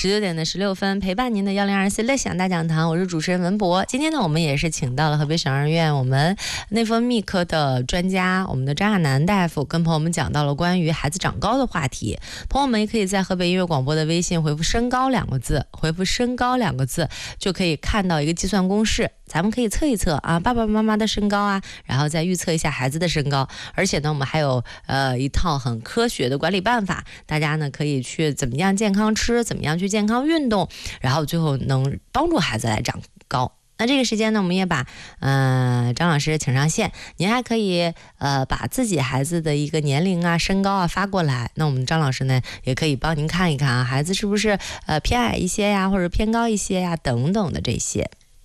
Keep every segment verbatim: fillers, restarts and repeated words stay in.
十九点的十六分，陪伴您的幺零二四乐享大讲堂，我是主持人文博。今天呢，我们也是请到了河北省二院我们内分泌科的专家，我们的张亚楠大夫，跟朋友们讲到了关于孩子长高的话题。朋友们也可以在河北音乐广播的微信回复身高两个字，回复身高两个字就可以看到一个计算公式，咱们可以测一测啊爸爸妈妈的身高啊，然后再预测一下孩子的身高。而且呢，我们还有呃一套很科学的管理办法，大家呢可以去怎么样健康吃，怎么样去健康运动，然后最后能帮助孩子来长高。那这个时间呢，我们也把呃张老师请上线，您还可以呃把自己孩子的一个年龄啊、身高啊发过来，那我们张老师呢也可以帮您看一看啊，孩子是不是呃偏矮一些呀，或者偏高一些呀等等的这些。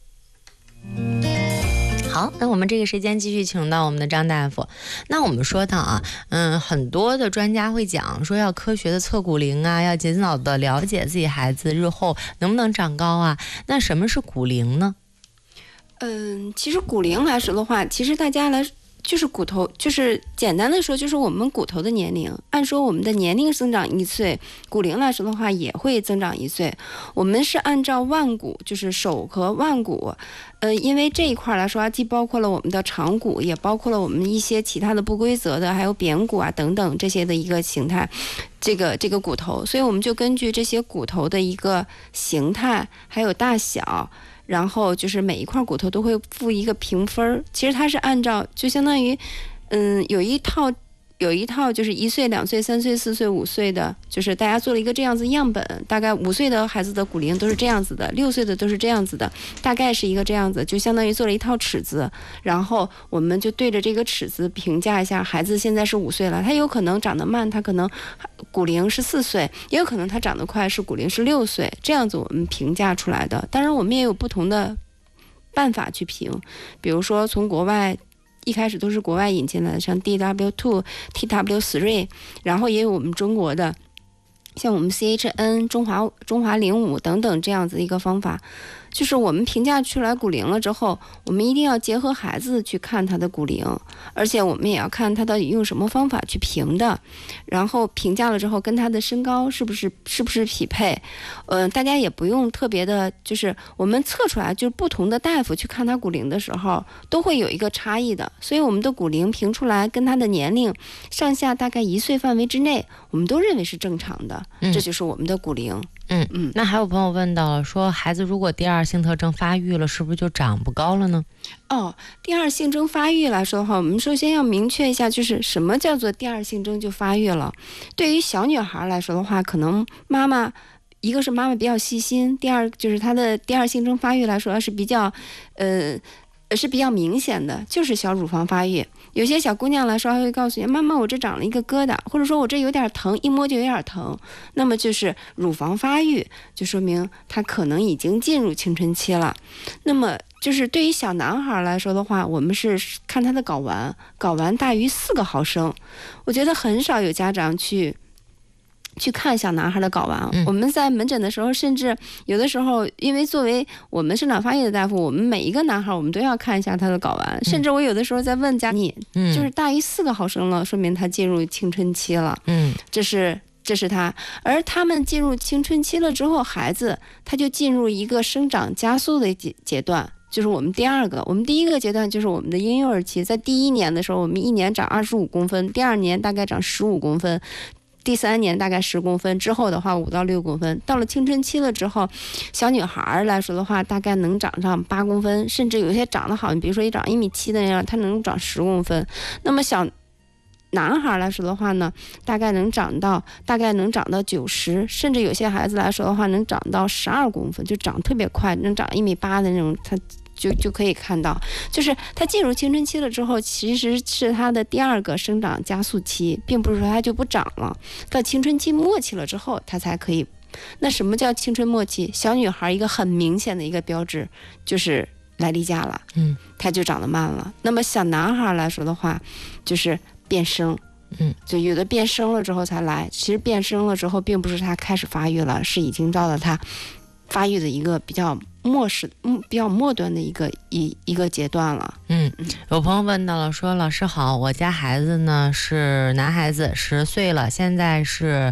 好，那我们这个时间继续请到我们的张大夫。那我们说到啊，嗯，很多的专家会讲说要科学的测骨龄啊，要尽早的了解自己孩子日后能不能长高啊。那什么是骨龄呢？ 嗯，其实骨龄来说的话，其实大家来就是骨头，就是简单的说，就是我们骨头的年龄。按说我们的年龄增长一岁，骨龄来说的话也会增长一岁。我们是按照腕骨，就是手和腕骨，呃，因为这一块来说，既包括了我们的长骨，也包括了我们一些其他的不规则的，还有扁骨啊等等这些的一个形态，这个这个骨头，所以我们就根据这些骨头的一个形态还有大小。然后就是每一块骨头都会附一个评分，其实它是按照就相当于，嗯，有一套有一套就是一岁、两岁、三岁、四岁、五岁的，就是大家做了一个这样子样本，大概五岁的孩子的骨龄都是这样子的，六岁的都是这样子的，大概是一个这样子，就相当于做了一套尺子，然后我们就对着这个尺子评价一下，孩子现在是五岁了，他有可能长得慢，他可能骨龄是四岁，也有可能他长得快，是骨龄是六岁，这样子我们评价出来的。当然我们也有不同的办法去评，比如说从国外一开始都是国外引进来的，像 D W 二 T W 三， 然后也有我们中国的像我们 C H N 中华中华零五等等这样子一个方法。就是我们评价出来骨龄了之后，我们一定要结合孩子去看他的骨龄，而且我们也要看他到底用什么方法去评的，然后评价了之后跟他的身高是不是是不是匹配。嗯、呃，大家也不用特别的，就是我们测出来，就是不同的大夫去看他骨龄的时候都会有一个差异的，所以我们的骨龄评出来跟他的年龄上下大概一岁范围之内，我们都认为是正常的， 嗯、 这就是我们的骨龄。 嗯嗯，那还有朋友问到了，说孩子如果第二性特征发育了，是不是就长不高了呢？ 哦，第二性征发育来说的话，我们首先要明确一下，就是什么叫做第二性征就发育了。对于小女孩来说的话，可能妈妈一个是妈妈比较细心，第二就是她的第二性征发育来说是比较，呃。是比较明显的，就是小乳房发育。有些小姑娘来说还会告诉你，妈妈我这长了一个疙瘩，或者说我这有点疼，一摸就有点疼，那么就是乳房发育，就说明她可能已经进入青春期了。那么就是对于小男孩来说的话，我们是看他的睾丸，睾丸大于四个毫升。我觉得很少有家长去去看小男孩的睾丸、嗯、我们在门诊的时候，甚至有的时候，因为作为我们生长发育的大夫，我们每一个男孩我们都要看一下他的睾丸、嗯、甚至我有的时候在问家你、嗯、就是大于四个毫升了，说明他进入青春期了。嗯，这是这是他。而他们进入青春期了之后，孩子他就进入一个生长加速的阶阶段，就是我们第二个，我们第一个阶段就是我们的婴幼儿期，在第一年的时候，我们一年长二十五公分，第二年大概长十五公分，第三年大概十公分，之后的话五到六公分。到了青春期了之后，小女孩来说的话，大概能长上八公分，甚至有些长得好，你比如说一长一米七的那样，它能长十公分。那么小男孩来说的话呢，大概能长到大概能长到九十，甚至有些孩子来说的话，能长到十二公分，就长特别快，能长一米八的那种，他就就可以看到，就是他进入青春期了之后，其实是他的第二个生长加速期，并不是说他就不长了，到青春期末期了之后，他才可以。那什么叫青春末期？小女孩一个很明显的一个标志就是来例假了，嗯，他就长得慢了。那么小男孩来说的话，就是变声。嗯，就有的变声了之后才来，其实变声了之后，并不是他开始发育了，是已经到了他发育的一个比较末世、嗯比较末端的一个一一个阶段了。 嗯，有朋友问到了，说老师好，我家孩子呢是男孩子，十岁了，现在是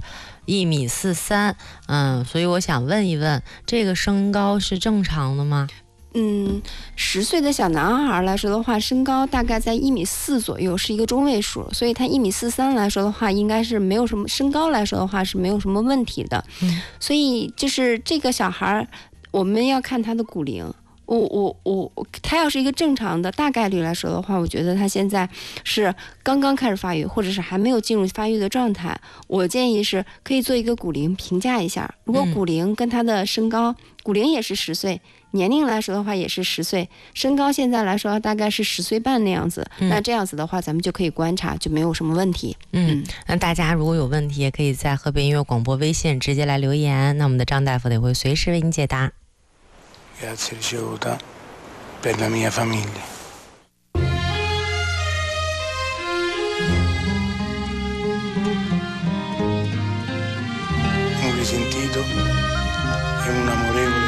一米四三，嗯，所以我想问一问，这个身高是正常的吗？ 嗯，十岁的小男孩来说的话，身高大概在一米四左右，是一个中位数，所以他一米四三来说的话，应该是没有什么身高来说的话是没有什么问题的。 嗯， 所以就是这个小孩，我们要看他的骨龄。我我我，他要是一个正常的，大概率来说的话，我觉得他现在是刚刚开始发育，或者是还没有进入发育的状态。我建议是可以做一个骨龄评价一下，如果骨龄跟他的身高，嗯、骨龄也是十岁，年龄来说的话也是十岁，身高现在来说大概是十岁半那样子，嗯、那这样子的话，咱们就可以观察，就没有什么问题。 嗯，嗯那大家如果有问题，也可以在河北音乐广播微信直接来留言，那我们的张大夫也会随时为你解答。 Grazie ricevuta per la mia famiglia. Un risentito e un amorevole